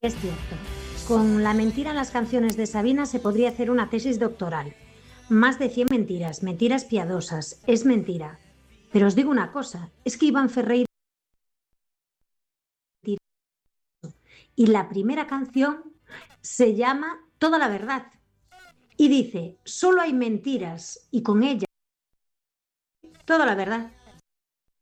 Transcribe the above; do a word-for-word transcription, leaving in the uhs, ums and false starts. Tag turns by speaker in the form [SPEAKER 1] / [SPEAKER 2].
[SPEAKER 1] Es cierto. Con la mentira en las canciones de Sabina se podría hacer una tesis doctoral. Más de cien mentiras, mentiras piadosas. Es mentira. Pero os digo una cosa, es que Iván Ferreira y la primera canción se llama Toda la verdad. Y dice, solo hay mentiras y con ella toda la verdad.